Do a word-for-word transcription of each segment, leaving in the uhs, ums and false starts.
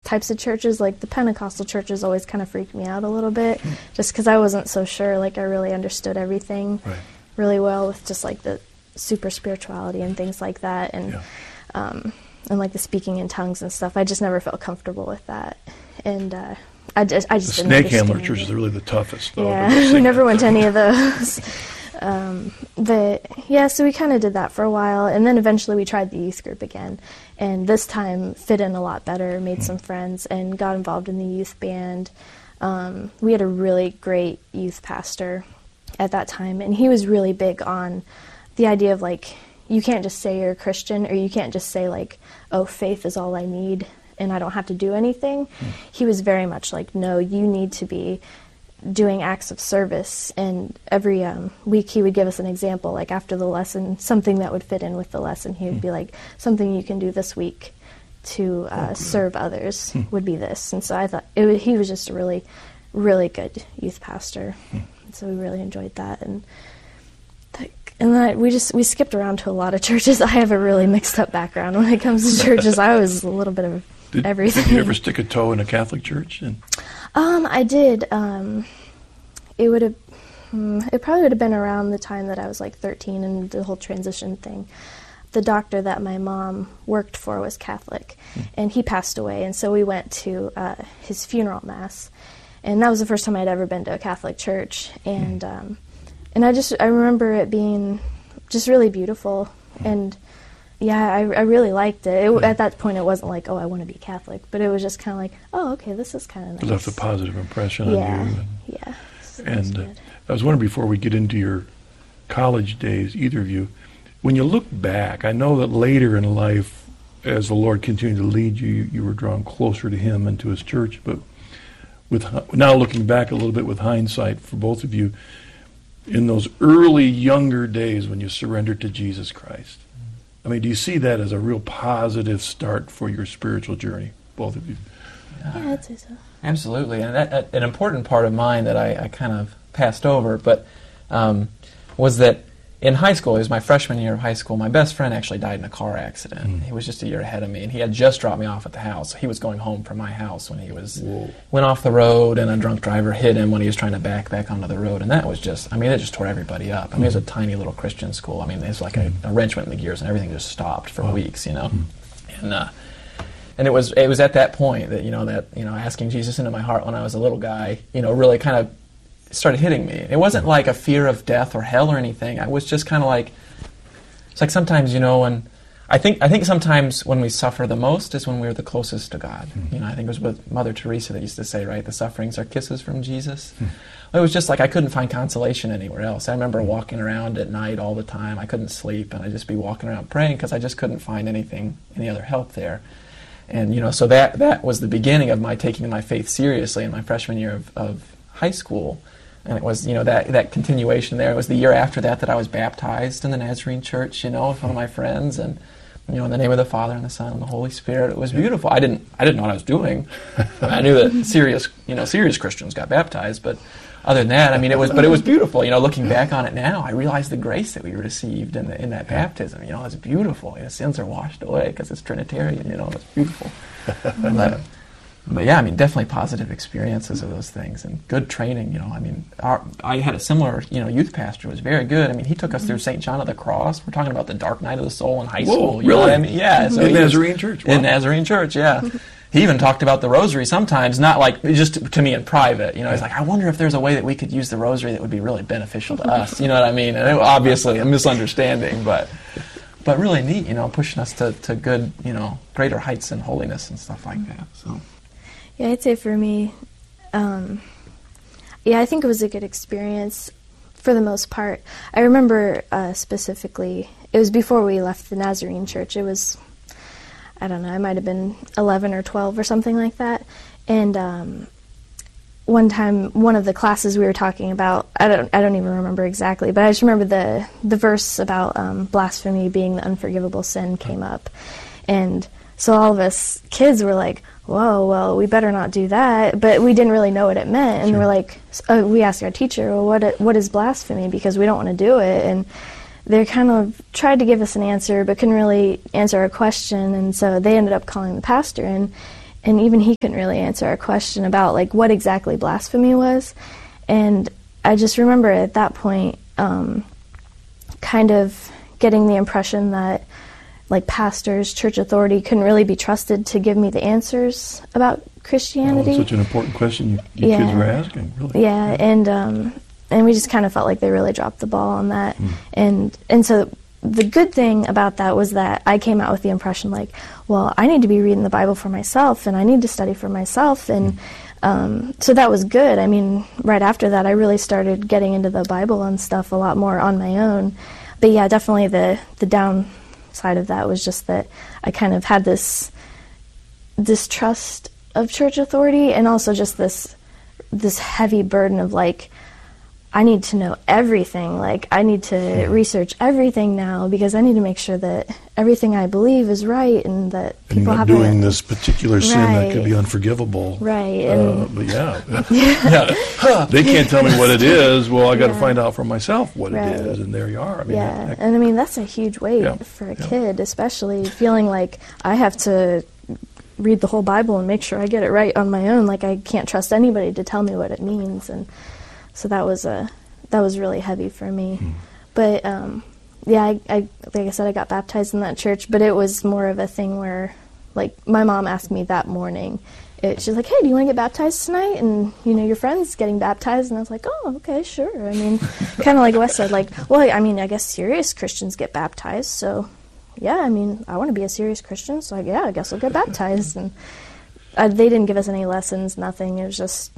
types of churches. Like the Pentecostal churches always kind of freaked me out a little bit, mm. just because I wasn't so sure, like I really understood everything right. really well with just like the super spirituality and things like that, and yeah. um, and like the speaking in tongues and stuff. I just never felt comfortable with that, and uh, I just I just the didn't snake handler understand churches it. are really the toughest, though. Yeah, we never went to any of those. Um, but yeah, so we kind of did that for a while, and then eventually we tried the youth group again, and this time fit in a lot better, made mm. some friends, and got involved in the youth band. Um, we had a really great youth pastor at that time, and he was really big on the idea of, like, you can't just say you're a Christian, or you can't just say, like, oh, faith is all I need, and I don't have to do anything. Mm. He was very much like, no, you need to be doing acts of service, and every um, week he would give us an example, like after the lesson, something that would fit in with the lesson. He would mm. be like, something you can do this week to uh, oh, serve others mm. would be this. And so I thought it was, he was just a really, really good youth pastor. Mm. So we really enjoyed that. And th- and then I, we just we skipped around to a lot of churches. I have a really mixed up background when it comes to churches. I was a little bit of did, everything. Did you ever stick a toe in a Catholic church? And Um, I did. Um, it would have, um, it probably would have been around the time that I was like thirteen and the whole transition thing. The doctor that my mom worked for was Catholic, mm. and he passed away, and so we went to uh, his funeral mass, and that was the first time I'd ever been to a Catholic church, and mm. um, and I just I remember it being just really beautiful, mm. and yeah, I, I really liked it. it. At that point, it wasn't like, oh, I want to be Catholic, but it was just kind of like, oh, okay, this is kind of nice. It left a positive impression yeah, on you. And, yeah. So and uh, I was wondering, before we get into your college days, either of you, when you look back, I know that later in life, as the Lord continued to lead you, you were drawn closer to Him and to His church, but with now looking back a little bit with hindsight for both of you, in those early, younger days when you surrendered to Jesus Christ, I mean, do you see that as a real positive start for your spiritual journey, both of you? Yeah, I'd say so. Absolutely. And that, that, an important part of mine that I, I kind of passed over, but um, was that in high school, it was my freshman year of high school, my best friend actually died in a car accident. Mm. He was just a year ahead of me, and he had just dropped me off at the house. He was going home from my house when he was Whoa. went off the road, and a drunk driver hit him when he was trying to back back onto the road. And that was just, I mean, it just tore everybody up. I mean, mm. it was a tiny little Christian school. I mean, it was like a, a wrench went in the gears, and everything just stopped for wow. weeks, you know. Mm. And uh, and it was it was at that point that, you know, that, you know, asking Jesus into my heart when I was a little guy, you know, really kind of started hitting me. It wasn't like a fear of death or hell or anything. I was just kind of like, it's like sometimes, you know, when I think I think sometimes when we suffer the most is when we're the closest to God. Mm. You know, I think it was with Mother Teresa that used to say, right, the sufferings are kisses from Jesus. Mm. It was just like I couldn't find consolation anywhere else. I remember walking around at night all the time. I couldn't sleep, and I'd just be walking around praying because I just couldn't find anything, any other help there. And, you know, so that that was the beginning of my taking my faith seriously in my freshman year of, of high school. And it was, you know, that that continuation there. It was the year after that that I was baptized in the Nazarene Church, you know, with one of my friends, and, you know, in the name of the Father and the Son and the Holy Spirit. It was beautiful. I didn't I didn't know what I was doing. I knew that serious, you know, serious Christians got baptized, but other than that, I mean, it was, but it was beautiful. You know, looking back on it now, I realize the grace that we received in the, in that baptism. You know, it's beautiful. You know, sins are washed away because it's Trinitarian. You know, it's beautiful. But, But yeah, I mean, definitely positive experiences of those things and good training. You know, I mean, our, I had a similar, you know, youth pastor who was very good. I mean, he took us through Saint John of the Cross. We're talking about the dark night of the soul in high Whoa, school. You really? know what I mean? Yeah. So in Nazarene was, Church. Wow. In Nazarene Church, yeah. He even talked about the rosary sometimes, not like just to, to me in private. You know, he's like, I wonder if there's a way that we could use the rosary that would be really beneficial to us. You know what I mean? And it, obviously a misunderstanding, but but really neat. You know, pushing us to, to good, you know, greater heights in holiness and stuff like that. So. Yeah, I'd say for me, um, yeah, I think it was a good experience for the most part. I remember uh, specifically, it was before we left the Nazarene Church. It was, I don't know, I might have been eleven or twelve or something like that. And um, one time, one of the classes we were talking about, I don't, I don't even remember exactly, but I just remember the the verse about um, blasphemy being the unforgivable sin came up, and so all of us kids were like, whoa, well, we better not do that. But we didn't really know what it meant. And sure. we're like, uh, we asked our teacher, well, what what is blasphemy? Because we don't want to do it. And they kind of tried to give us an answer, but couldn't really answer our question. And so they ended up calling the pastor in. and even he couldn't really answer our question about like what exactly blasphemy was. And I just remember at that point um, kind of getting the impression that like pastors, church authority couldn't really be trusted to give me the answers about Christianity. Oh, such an important question you, you yeah. kids were asking, really. Yeah, and um, and we just kind of felt like they really dropped the ball on that. Mm. And and so the good thing about that was that I came out with the impression like, well, I need to be reading the Bible for myself, and I need to study for myself, and mm. um, so that was good. I mean, right after that, I really started getting into the Bible and stuff a lot more on my own. But yeah, definitely the the down side of that was just that I kind of had this distrust of church authority, and also just this this heavy burden of like, I need to know everything. Like, I need to yeah. research everything now because I need to make sure that everything I believe is right, and that and people not haven't doing this particular sin right. that could be unforgivable. Right. Uh, and but yeah, yeah. they can't tell me what it is. Well, I got to yeah. find out for myself what right. it is, and there you are. I mean, yeah, that, that, and I mean that's a huge weight yeah. for a yeah. kid, especially feeling like I have to read the whole Bible and make sure I get it right on my own. Like, I can't trust anybody to tell me what it means, and so that was a that was really heavy for me. Hmm. But um, yeah, I, I like I said, I got baptized in that church, but it was more of a thing where, like, my mom asked me that morning. It, she's like, "Hey, do you want to get baptized tonight?" And you know, your friend's getting baptized, and I was like, "Oh, okay, sure." I mean, kind of like Wes said, like, well, I mean, I guess serious Christians get baptized, so. Yeah, I mean, I want to be a serious Christian, so I, yeah, I guess I'll get baptized. And uh, they didn't give us any lessons, nothing. It was just,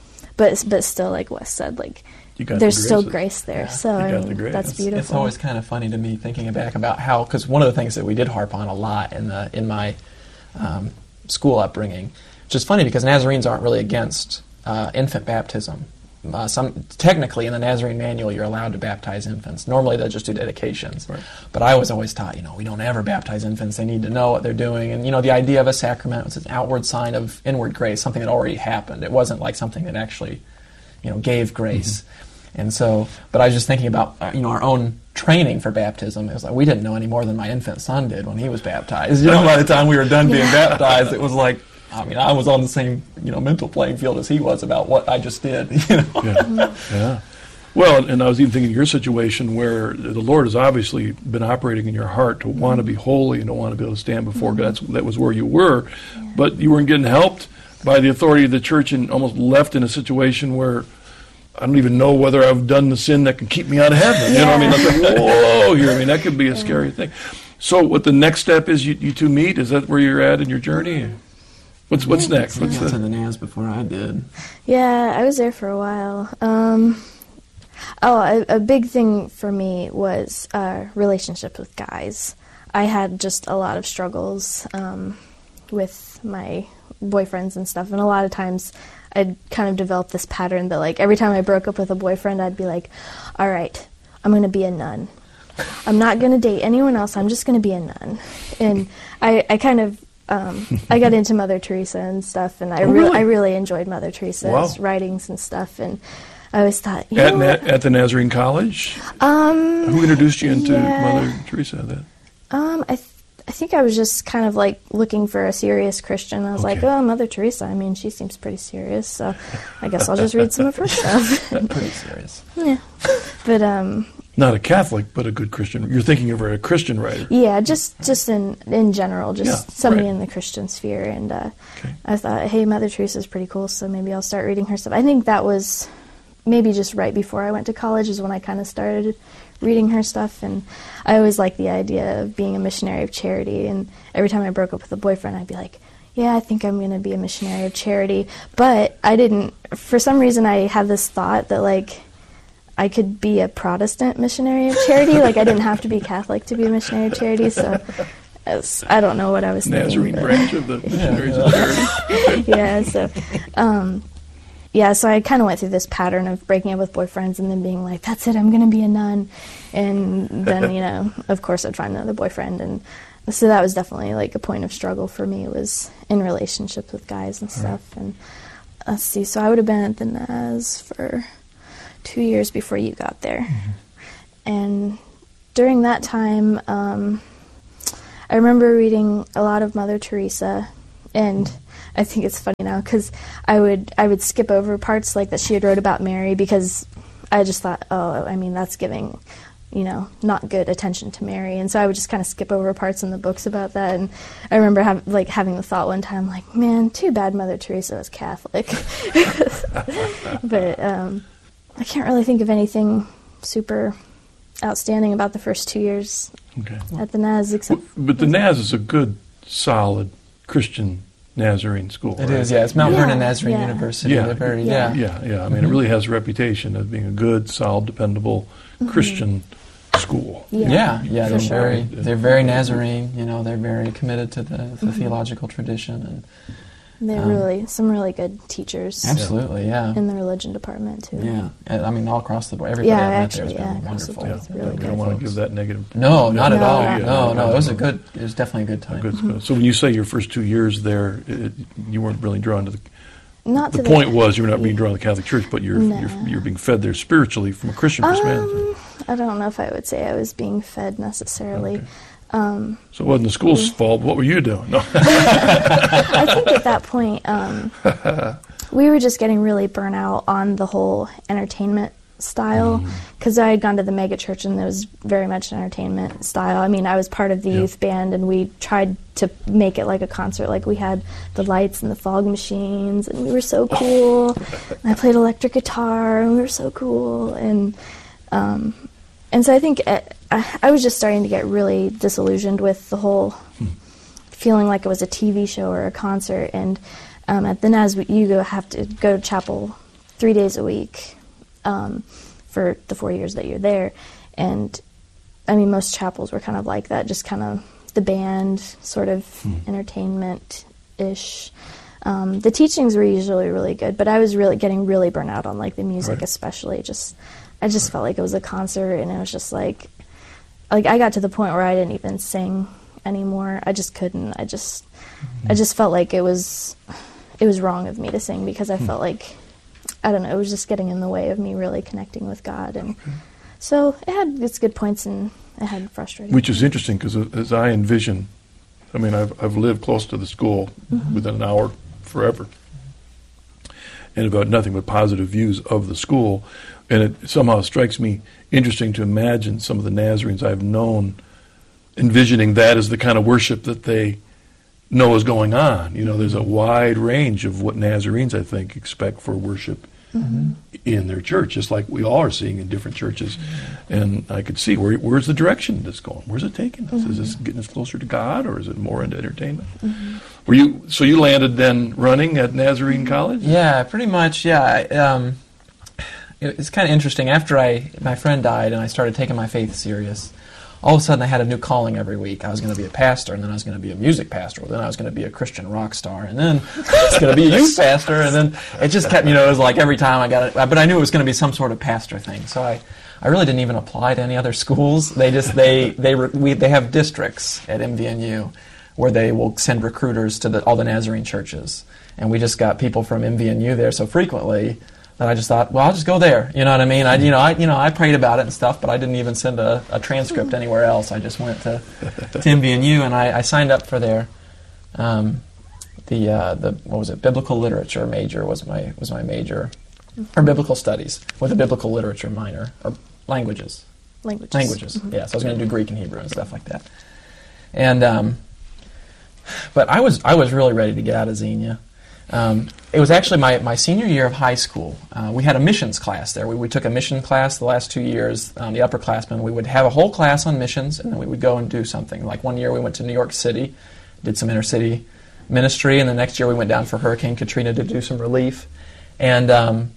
but but still, like Wes said, like there's the still grace there. Yeah, so I mean, that's it's, beautiful. It's always kind of funny to me thinking back about how, because one of the things that we did harp on a lot in the in my um, school upbringing, which is funny because Nazarenes aren't really against uh, infant baptism. Uh, some technically in the Nazarene manual you're allowed to baptize infants. Normally they'll just do dedications. Right. But I was always taught, you know, we don't ever baptize infants. They need to know what they're doing. And you know, the idea of a sacrament was an outward sign of inward grace, something that already happened. It wasn't like something that actually, you know, gave grace. Mm-hmm. And so, but I was just thinking about uh, you know, our own training for baptism. It was like we didn't know any more than my infant son did when he was baptized. You know, by the time we were done being baptized, it was like, I mean, I was on the same, you know, mental playing field as he was about what I just did. You know? Yeah, yeah. Well, and I was even thinking of your situation where the Lord has obviously been operating in your heart to want to be holy and to want to be able to stand before mm-hmm. God. That's, that was where you were, yeah. but you weren't getting helped by the authority of the church, and almost left in a situation where I don't even know whether I've done the sin that can keep me out of heaven. Yeah. You know what I mean? That's like, whoa, here. I mean, that could be a yeah. scary thing. So what the next step is, you, you two meet? Is that where you're at in your journey? What's what's yeah, next? What's I got to the N A S before I did. Yeah, I was there for a while. Um, oh, a, a big thing for me was uh, relationships with guys. I had just a lot of struggles um, with my boyfriends and stuff, and a lot of times I'd kind of developed this pattern that, like, every time I broke up with a boyfriend, I'd be like, all right, I'm going to be a nun. I'm not going to date anyone else. I'm just going to be a nun. And I, I kind of Um, I got into Mother Teresa and stuff, and I, oh, re- really? I really enjoyed Mother Teresa's wow. writings and stuff, and I always thought, you at, know Na- at the Nazarene College? Um, Who introduced you into yeah. Mother Teresa then? Um, I, th- I think I was just kind of like looking for a serious Christian. I was okay. like, oh, Mother Teresa, I mean, she seems pretty serious, so I guess I'll just read some of her stuff. Pretty serious. Yeah, but um. Not a Catholic, but a good Christian. You're thinking of her as a Christian writer. Yeah, just just in in general, just yeah, somebody right. in the Christian sphere. And uh, okay. I thought, hey, Mother Teresa's pretty cool, so maybe I'll start reading her stuff. I think that was maybe just right before I went to college is when I kind of started reading her stuff. And I always liked the idea of being a missionary of charity. And every time I broke up with a boyfriend, I'd be like, yeah, I think I'm going to be a missionary of charity. But I didn't, for some reason, I had this thought that, like, I could be a Protestant missionary of charity. Like, I didn't have to be Catholic to be a missionary of charity, so was, I don't know what I was Nazarene thinking. branch of the missionaries of charity. Yeah, so, um, yeah, so I kind of went through this pattern of breaking up with boyfriends and then being like, that's it, I'm going to be a nun. And then, you know, of course I'd find another boyfriend. And so that was definitely, like, a point of struggle for me, was in relationships with guys and stuff. Right. And let's see, so I would have been at the N A S for two years before you got there. Mm-hmm. And during that time, um, I remember reading a lot of Mother Teresa, And I think it's funny now because I would I would skip over parts like that she had wrote about Mary because I just thought, oh, I mean, that's giving, you know, not good attention to Mary. And so I would just kind of skip over parts in the books about that. And I remember have, like having the thought one time, like, man, too bad Mother Teresa was Catholic. But um, I can't really think of anything super outstanding about the first two years okay. at the N A S. Except but the N A S is a good, solid Christian Nazarene school. It right? is, yeah. It's Mount Yeah, Vernon Nazarene yeah. University. Yeah. They're very, Yeah. yeah. Yeah, yeah. I mean, it really has a reputation of being a good, solid, dependable Christian school. Yeah, Yeah, yeah, for they're sure. very, they're very Nazarene. You know, they're very committed to the, the theological tradition, and They're Um, really some really good teachers absolutely, yeah, in the religion department too. yeah. And, I mean, all across the board, everybody Yeah, I've met actually, there has yeah, been across the wonderful. board. Yeah, It's really you good don't want to folks. give that negative. No, not at No, all. yeah. No, no, it was a Yeah. good. It was definitely a good time. Good stuff. So when you say your first two years there, it, you weren't really drawn to the. Not The to point was you were not being drawn to the Catholic Church, but you're No. you're, you're being fed there spiritually from a Christian perspective. Um, I don't know if I would say I was being fed necessarily. Okay. Um, So it wasn't the school's fault. What were you doing? No. I think at that point, um, we were just getting really burnt out on the whole entertainment style because I had gone to the mega church and it was very much an entertainment style. I mean, I was part of the Yeah. youth band and we tried to make it like a concert. Like we had the lights and the fog machines and we were so cool. And I played electric guitar and we were so cool. And um, and so I think it, I, I was just starting to get really disillusioned with the whole feeling like it was a T V show or a concert. And um, at the N A S, you go, have to go to chapel three days a week um, for the four years that you're there. And, I mean, most chapels were kind of like that, just kind of the band, sort of entertainment-ish. Um, the teachings were usually really good, but I was really getting really burnt out on, like, the music Right. especially. Just, I just felt like it was a concert, and it was just like, like I got to the point where I didn't even sing anymore. I just couldn't. I just, I just felt like it was, it was wrong of me to sing because I felt like, I don't know, it was just getting in the way of me really connecting with God. And so it had its good points and it had frustrating. Which is interesting because as I envision, I mean, I've I've lived close to the school within an hour forever, and about nothing but positive views of the school. And it somehow strikes me interesting to imagine some of the Nazarenes I've known envisioning that as the kind of worship that they know is going on. You know, there's a wide range of what Nazarenes, I think, expect for worship mm-hmm. in their church, just like we all are seeing in different churches. And I could see, where where's the direction that's going? Where's it taking us? Mm-hmm. Is this getting us closer to God, or is it more into entertainment? Mm-hmm. Were you so you landed then running at Nazarene College? Yeah, pretty much, yeah. I, um, it, it's kind of interesting. After I my friend died and I started taking my faith serious, all of a sudden I had a new calling every week. I was going to be a pastor, and then I was going to be a music pastor, then I was going to be a Christian rock star, and then I was going to be a youth pastor, and then it just kept, you know, it was like every time I got it, but I knew it was going to be some sort of pastor thing, so I, I really didn't even apply to any other schools. They just, they, they, we, they have districts at M V N U where they will send recruiters to the, all the Nazarene churches, and we just got people from M V N U there so frequently that I just thought, well, I'll just go there. You know what I mean? I, you know, I, you know, I prayed about it and stuff, but I didn't even send a, a transcript anywhere else. I just went to, to M V N U, and I, I signed up for their, um, the uh, the what was it? Biblical literature major was my was my major, or biblical studies with a biblical literature minor, or languages. Languages. Languages. Mm-hmm. Yeah. So I was going to do Greek and Hebrew and stuff like that. And um, but I was I was really ready to get out of Xenia. Um, it was actually my, my senior year of high school. Uh, we had a missions class there. We, we took a mission class the last two years, um, the upperclassmen. We would have a whole class on missions, and then we would go and do something. Like one year we went to New York City, did some inner-city ministry, and the next year we went down for Hurricane Katrina to do some relief. And um,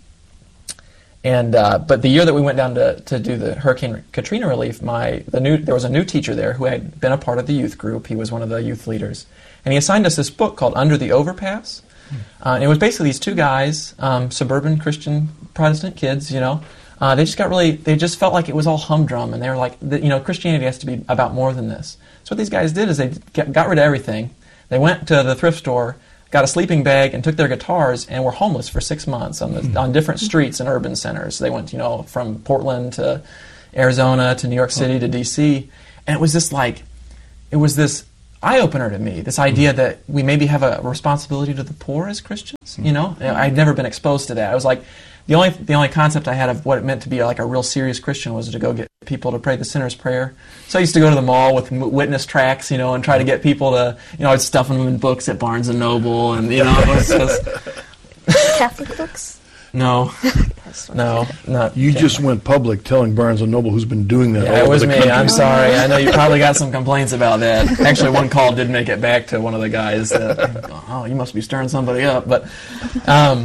and uh, but the year that we went down to, to do the Hurricane Katrina relief, my the new there was a new teacher there who had been a part of the youth group. He was one of the youth leaders, and he assigned us this book called Under the Overpass. Uh, and it was basically these two guys, um, suburban Christian Protestant kids, you know. Uh, they just got really, they just felt like it was all humdrum, and they were like, the, you know, Christianity has to be about more than this. So what these guys did is they get, got rid of everything. They went to the thrift store, got a sleeping bag, and took their guitars, and were homeless for six months on, the, on different streets and urban centers. They went, you know, from Portland to Arizona to New York City to D C, and it was just like, it was this eye-opener to me, this idea that we maybe have a responsibility to the poor as Christians. You know, I'd never been exposed to that. I was like, the only the only concept I had of what it meant to be like a real serious Christian was to go get people to pray the sinner's prayer. So I used to go to the mall with witness tracts, you know, and try to get people to, you know, I'd stuff them in books at Barnes and Noble, and, you know, it was just... Catholic books? No. No, not. You just went public telling Barnes and Noble, who's been doing that. Yeah, all it over was the me. country. I'm sorry. I know you probably got some complaints about that. Actually, one call did make it back to one of the guys. That, oh, you must be stirring somebody up. But um,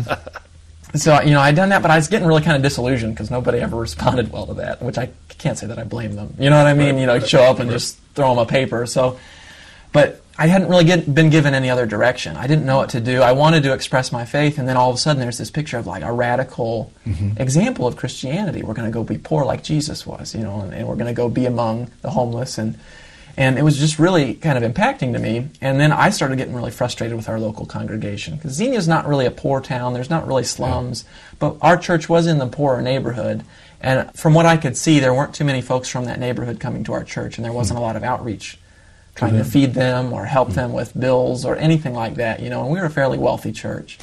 so you know, I'd done that, but I was getting really kind of disillusioned because nobody ever responded well to that. Which I can't say that I blame them. You know what I mean? You know, show up and just throw them a paper. So, but I hadn't really get, been given any other direction. I didn't know what to do. I wanted to express my faith, and then all of a sudden there's this picture of like a radical mm-hmm. example of Christianity. We're going to go be poor like Jesus was, you know, and, and we're going to go be among the homeless, and and it was just really kind of impacting to me. And then I started getting really frustrated with our local congregation because Xenia's not really a poor town. There's not really slums, yeah. but our church was in the poorer neighborhood. And from what I could see, there weren't too many folks from that neighborhood coming to our church, and there wasn't mm-hmm. a lot of outreach trying mm-hmm. to feed them or help mm-hmm. them with bills or anything like that, you know, and we were a fairly wealthy church.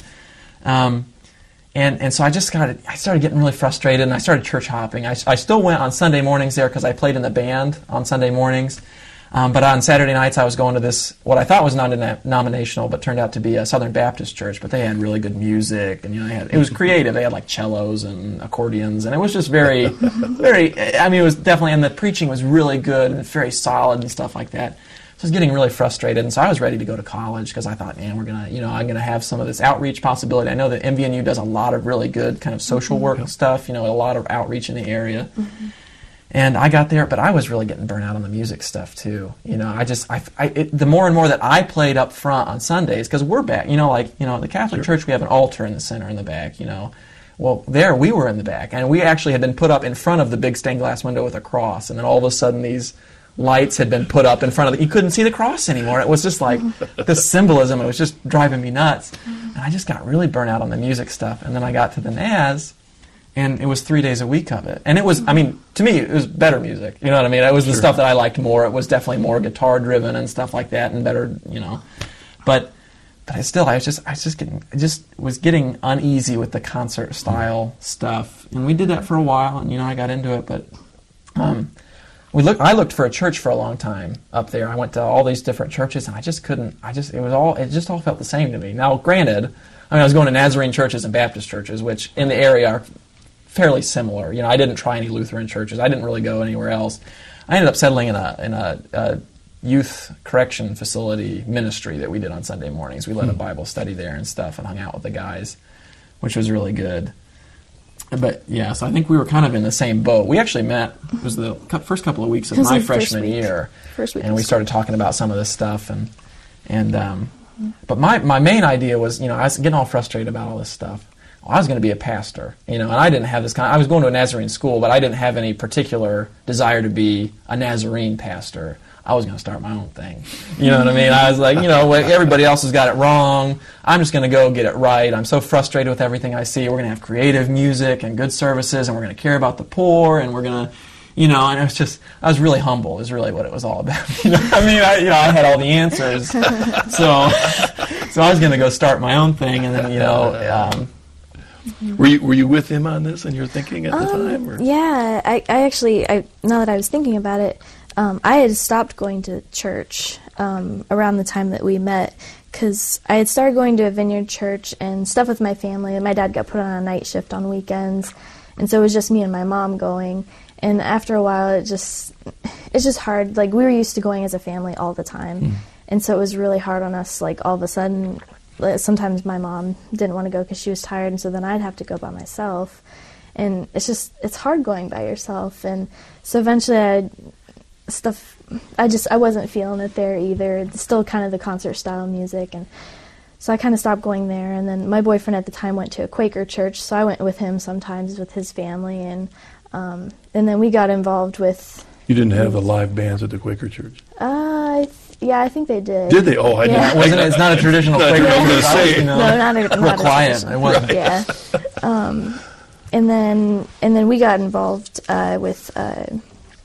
Um, and, and so I just got, I started getting really frustrated, and I started church hopping. I, I still went on Sunday mornings there because I played in the band on Sunday mornings. Um, but on Saturday nights I was going to this, what I thought was non-denominational, but turned out to be a Southern Baptist church, but they had really good music, and you know, they had, it was creative. They had like cellos and accordions, and it was just very, very, I mean, it was definitely, and the preaching was really good and very solid and stuff like that. I was getting really frustrated, and so I was ready to go to college because I thought, man, we're gonna, you know, I'm gonna have some of this outreach possibility. I know that M V N U does a lot of really good kind of social work mm-hmm. stuff, you know, a lot of outreach in the area. Mm-hmm. And I got there, but I was really getting burnt out on the music stuff too. You know, I just, I, I it, the more and more that I played up front on Sundays, because we're back, you know, like, you know, the Catholic sure. Church, we have an altar in the center in the back, you know. Well, there we were in the back, and we actually had been put up in front of the big stained glass window with a cross, and then all of a sudden these lights had been put up in front of it. You couldn't see the cross anymore. It was just like the symbolism. It was just driving me nuts. And I just got really burnt out on the music stuff. And then I got to the N A S, and it was three days a week of it. And it was, I mean, to me, it was better music. You know what I mean? It was the sure. stuff that I liked more. It was definitely more guitar-driven and stuff like that, and better, you know. But but I still, I was just, I was just getting, I just was getting uneasy with the concert-style stuff. And we did that for a while, and, you know, I got into it, but... Um, We look, I looked for a church for a long time up there. I went to all these different churches, and I just couldn't. I just it was all it just all felt the same to me. Now, granted, I mean I was going to Nazarene churches and Baptist churches, which in the area are fairly similar. You know, I didn't try any Lutheran churches. I didn't really go anywhere else. I ended up settling in a in a, a youth correction facility ministry that we did on Sunday mornings. We led a Bible study there and stuff, and hung out with the guys, which was really good. But yeah, so I think we were kind of in the same boat. We actually met, it was the first couple of weeks of my freshman year, first week and we started talking about some of this stuff. And and um, but my my main idea was, you know, I was getting all frustrated about all this stuff. Well, I was going to be a pastor, you know, and I didn't have this kind of, I was going to a Nazarene school, but I didn't have any particular desire to be a Nazarene pastor. I was going to start my own thing. You know what I mean? I was like, you know, everybody else has got it wrong. I'm just going to go get it right. I'm so frustrated with everything I see. We're going to have creative music and good services, and we're going to care about the poor, and we're going to, you know, and it was just, I was really humble is really what it was all about. You know, I mean, I, you know, I had all the answers. So, so I was going to go start my own thing, and then, you know, um, Were you were you with him on this and you're thinking at the um, time? Or? Yeah, I, I actually, I now that I was thinking about it, um, I had stopped going to church um, around the time that we met because I had started going to a Vineyard church and stuff with my family. And my dad got put on a night shift on weekends, and so it was just me and my mom going. And after a while, it just it's just hard. Like, we were used to going as a family all the time, mm. and so it was really hard on us. Like, all of a sudden, sometimes my mom didn't want to go because she was tired, and so then I'd have to go by myself. And it's just, it's hard going by yourself. And so eventually I, stuff, I just, I wasn't feeling it there either. It's still kind of the concert style music. And so I kind of stopped going there. And then my boyfriend at the time went to a Quaker church, so I went with him sometimes with his family. And, um, and then we got involved with... You didn't have the live bands at the Quaker church? Uh, I th- yeah, I think they did. Did they? Oh, I yeah. didn't. Wasn't it, it's not a traditional Quaker church. I was church. going to say. No, not a, not real a quiet. It wasn't. Yeah. Um, and then and then we got involved uh, with uh,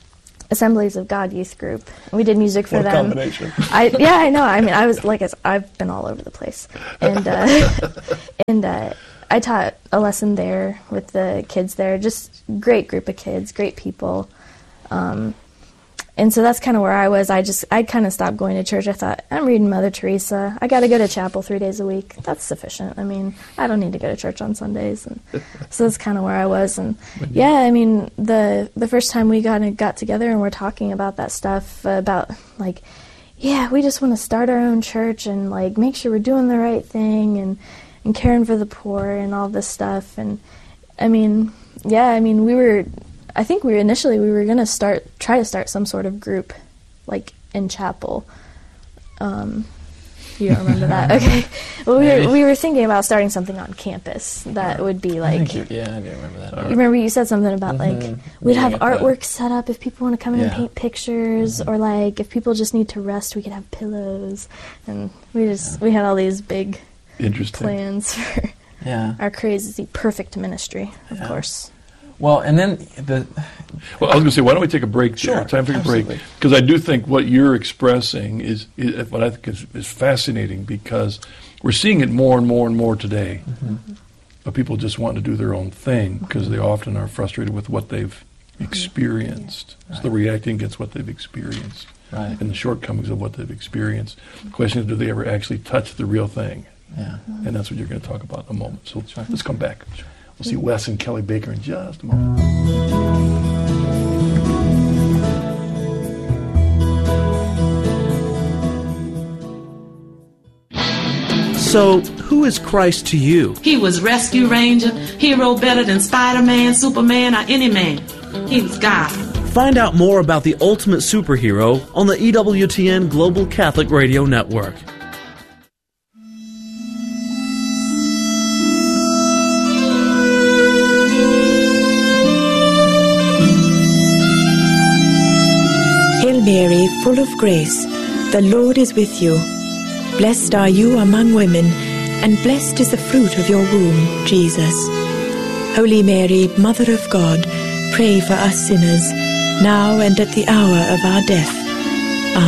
Assemblies of God youth group. We did music for What a them. combination. I yeah, I know. I mean, I was like, I s- I've been all over the place, and uh, and uh, I taught a lesson there with the kids there. Just great group of kids, great people, um, and so that's kind of where I was. I just I kind of stopped going to church. I thought, I'm reading Mother Teresa. I got to go to chapel three days a week. That's sufficient. I mean, I don't need to go to church on Sundays, and so that's kind of where I was. And yeah, I mean, the the first time we got got together and we're talking about that stuff, uh, about like, yeah, we just want to start our own church and like make sure we're doing the right thing and and caring for the poor and all this stuff. And I mean, yeah, I mean, we were, I think we were initially we were gonna start try to start some sort of group, like in chapel. Um, you don't remember that? Okay. Well, we were we were thinking about starting something on campus that would be I like. think you- yeah, I do remember that. You remember you said something about like Mhm. we'd have Yeah, artwork set up if people want to come in and Yeah. paint pictures, or like if people just need to rest, we could have pillows, and we just we had all these big Interesting. plans for Yeah. our crazy perfect ministry, of Yeah. course. Well, and then the Well, I was going to say, why don't we take a break there? Sure, Time for a break. absolutely. Because I do think what you're expressing is, is what I think is, is fascinating, because we're seeing it more and more and more today. Mm-hmm. Of people just wanting to do their own thing because they often are frustrated with what they've experienced. So they're reacting against what they've experienced right. and the shortcomings of what they've experienced. The question is, do they ever actually touch the real thing? Yeah. And that's what you're going to talk about in a moment. So Sure. let's come back. We'll see Wes and Kelly Baker in just a moment. So, who is Christ to you? He was Rescue Ranger, hero better than Spider-Man, Superman, or any man. He was God. Find out more about the ultimate superhero on the E W T N Global Catholic Radio Network. Hail Mary, full of grace, the Lord is with you. Blessed are you among women, and blessed is the fruit of your womb, Jesus. Holy Mary, Mother of God, pray for us sinners, now and at the hour of our death.